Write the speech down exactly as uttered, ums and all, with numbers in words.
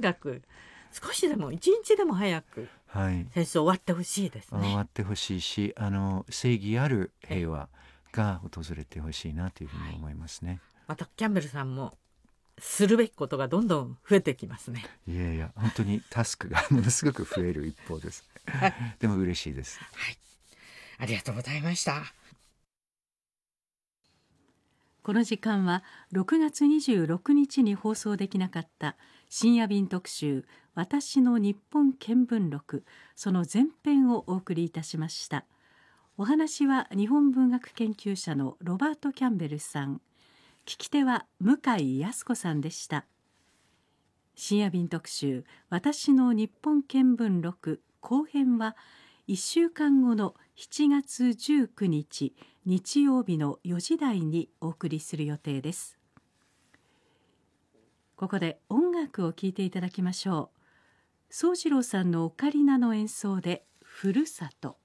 にかく少しでも一日でも早くはい戦争終わってほしいですね。 終わってほしいし、あの正義ある平和が訪れてほしいなというふうに思いますね。 またキャンベルさんもするべきことがどんどん増えてきますね。 いやいや本当にタスクがものすごく増える一方です。でも嬉しいです。 はい、ありがとうございました。 この時間はろくがつにじゅうろくにちに放送できなかった深夜便特集私の日本見聞録、その前編をお送りいたしました。お話は日本文学研究者のロバート・キャンベルさん、聞き手は向井康子さんでした。深夜便特集私の日本見聞録後編はいっしゅうかんごのしちがつじゅうくにち日曜日のよじ台にお送りする予定です。ここで音楽を聴いていただきましょう。宗次郎さんのオカリナの演奏でふるさと。